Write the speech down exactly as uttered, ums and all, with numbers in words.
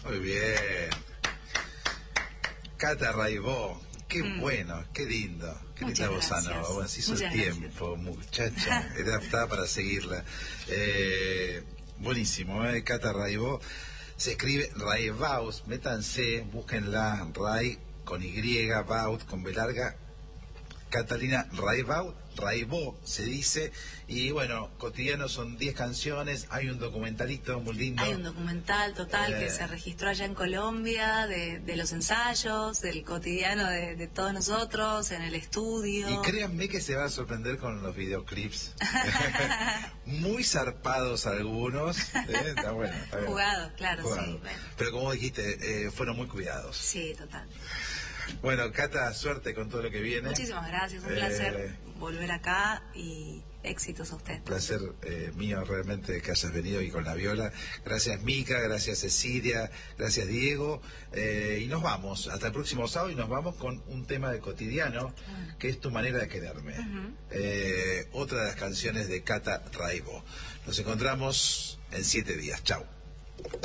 Muy bien. Cata Raibó, qué mm. bueno, qué lindo. Qué linda bossa nova. Bueno, se hizo el tiempo, muchacha. Era, estaba para seguirla. Eh, buenísimo, ¿eh? Cata Raibó. Se escribe Raibaus, métanse, búsquenla, Ray con Y, Baut con B larga. Catalina Raibau, Raibó se dice, y bueno, cotidiano son diez canciones, hay un documentalito muy lindo. Hay un documental total eh, que se registró allá en Colombia, de, de los ensayos, del cotidiano de, de todos nosotros, en el estudio. Y créanme que se va a sorprender con los videoclips. Muy zarpados algunos. ¿eh? Está bueno. Está bien. Jugados, claro, Jugado. Sí. Bueno. Pero como dijiste, eh, fueron muy cuidados. Sí, total. Bueno, Cata, suerte con todo lo que viene. Muchísimas gracias, un eh, placer volver acá y éxitos a usted. Placer eh, mío realmente que hayas venido y con la viola. Gracias Mica, gracias Cecilia, gracias Diego. Eh, y nos vamos, hasta el próximo sábado, y nos vamos con un tema de cotidiano, uh-huh. que es Tu manera de quererme. Uh-huh. eh, otra de las canciones de Cata Raibó. Nos encontramos en siete días. Chau.